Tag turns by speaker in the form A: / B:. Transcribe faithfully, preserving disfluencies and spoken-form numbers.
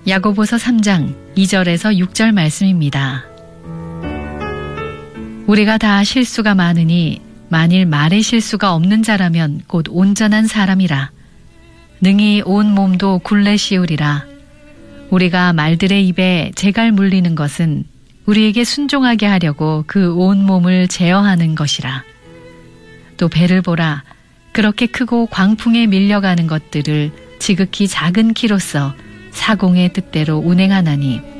A: 야고보서 삼 장 이 절에서 육 절 말씀입니다. 우리가 다 실수가 많으니 만일 말의 실수가 없는 자라면 곧 온전한 사람이라. 능히 온 몸도 굴레 씌우리라. 우리가 말들의 입에 재갈 물리는 것은 우리에게 순종하게 하려고 그 온 몸을 제어하는 것이라. 또 배를 보라. 그렇게 크고 광풍에 밀려가는 것들을 지극히 작은 키로서 사공의 뜻대로 운행하나니